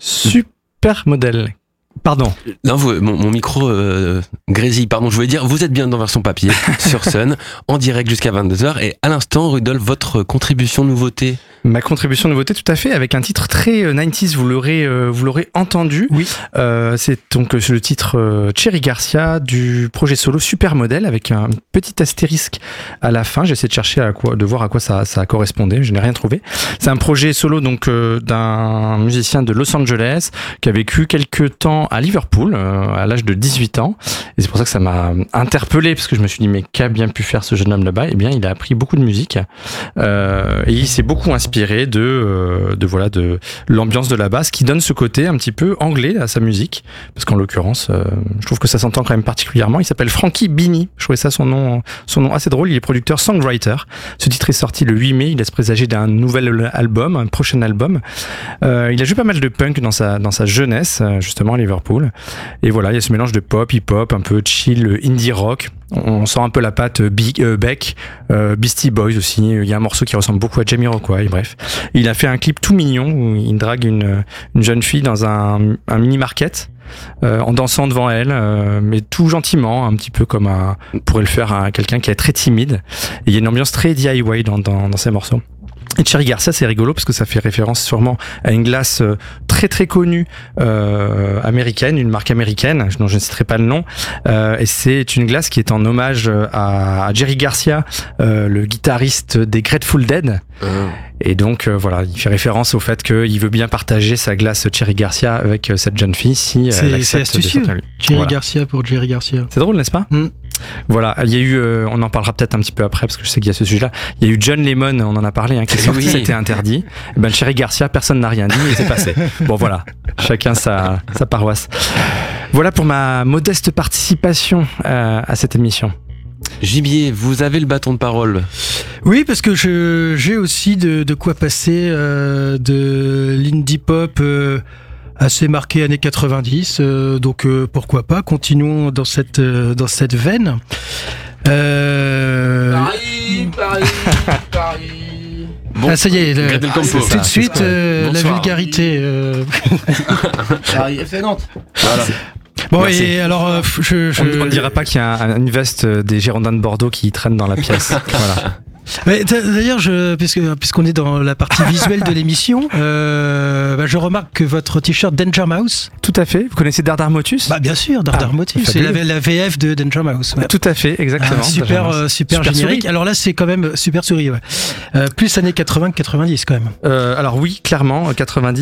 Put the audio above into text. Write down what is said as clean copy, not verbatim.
Supermodel. Pardon. Non, mon micro grésille, pardon, je voulais dire, vous êtes bien dans Version Papier sur Sun, en direct jusqu'à 22h, et à l'instant, Rudolf, votre contribution nouveauté. Ma contribution nouveauté, tout à fait, avec un titre très 90s, vous l'aurez entendu. Oui. C'est donc le titre Cherry Garcia du projet solo Supermodel, avec un petit astérisque à la fin. J'essaie de voir à quoi ça correspondait, je n'ai rien trouvé. C'est un projet solo donc d'un musicien de Los Angeles qui a vécu quelques temps à Liverpool à l'âge de 18 ans, et c'est pour ça que ça m'a interpellé, parce que je me suis dit mais qu'a bien pu faire ce jeune homme là-bas. Eh bien, il a appris beaucoup de musique et il s'est beaucoup inspiré de l'ambiance de là-bas, ce qui donne ce côté un petit peu anglais à sa musique, parce qu'en l'occurrence je trouve que ça s'entend quand même particulièrement. Il s'appelle Frankie Bini, je trouvais ça son nom assez drôle. Il est producteur songwriter. Ce titre est sorti le 8 mai, il laisse présager d'un nouvel album, un prochain album. Il a joué pas mal de punk dans sa jeunesse, justement à Liverpool. Et voilà, il y a ce mélange de pop, hip-hop, un peu chill, indie rock. On sent un peu la patte Beck, Beastie Boys aussi. Il y a un morceau qui ressemble beaucoup à Jamiroquai, bref. Il a fait un clip tout mignon où il drague une jeune fille dans un mini-market. En dansant devant elle, mais tout gentiment, un petit peu comme on pourrait le faire à quelqu'un qui est très timide. Et il y a une ambiance très DIY dans ces morceaux. Et Cherry Garcia, c'est rigolo parce que ça fait référence sûrement à une glace très très connue américaine, une marque américaine dont je ne citerai pas le nom, et c'est une glace qui est en hommage à Jerry Garcia, le guitariste des Grateful Dead. Et donc voilà, il fait référence au fait qu'il veut bien partager sa glace Cherry Garcia avec cette jeune fille si elle accepte. C'est astucieux. Cherry Garcia pour Jerry Garcia. C'est drôle, n'est-ce pas? Voilà, il y a eu, on en parlera peut-être un petit peu après parce que je sais qu'il y a ce sujet-là. Il y a eu John Lemon, on en a parlé, qui est sorti, c'était interdit. Et ben Cherry Garcia, personne n'a rien dit et c'est passé. Bon voilà, chacun sa paroisse. Voilà pour ma modeste participation à cette émission. Gibier, vous avez le bâton de parole. Oui, parce que j'ai aussi de quoi passer de l'indie pop assez marqué années 90, donc pourquoi pas, continuons dans cette veine. Paris. Bon, ça y est, tout de suite la vulgarité. Paris FC Nantes. Voilà. Bon, merci. Et alors, on ne dira pas qu'il y a une veste des Girondins de Bordeaux qui traîne dans la pièce. Voilà. Mais d'ailleurs, puisqu'on est dans la partie visuelle de l'émission, je remarque que votre t-shirt Danger Mouse. Tout à fait. Vous connaissez Dardar Motus ? Bien sûr, Dardar Motus. C'est la VF de Danger Mouse. Ouais. Tout à fait, exactement. Super générique. Souris. Alors là, c'est quand même super souris. Ouais. Plus années 80 que 90 quand même. Alors oui, clairement, 90.